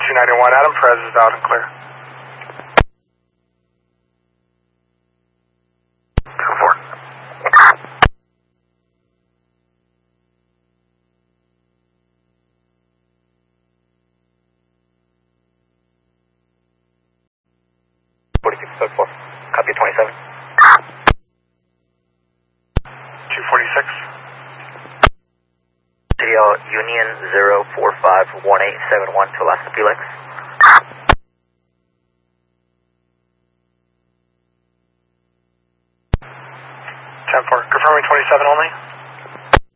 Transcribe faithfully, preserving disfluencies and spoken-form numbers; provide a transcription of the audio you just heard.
two ninety-one, Adam Perez is out and clear. two four. forty-six, code four. Copy twenty-seven. two forty-six. C L Union zero four five one eight seven one to Alaska Felix. ten four. Confirming twenty-seven only.